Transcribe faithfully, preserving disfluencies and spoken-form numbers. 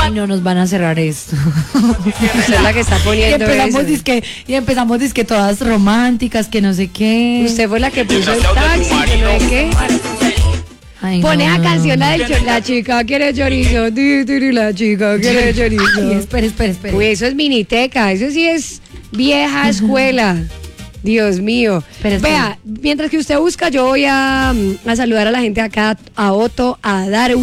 Ay, no nos van a cerrar esto. Usted es la que está Y poniendo empezamos, eso. dizque, y empezamos dizque todas románticas, que no sé qué. Usted fue la que puso el taxi, que no sé qué. Ay, Pone no, a no, canción no, la del cho- la chica quiere chorizo, ti, ti, ti, la chica quiere Ay, chorizo. espera, espera, espera. Uy, eso es miniteca, eso sí es vieja escuela. Dios mío. Espera, espera. Vea, mientras que usted busca, yo voy a, a saludar a la gente acá, a Otto, a Darwin.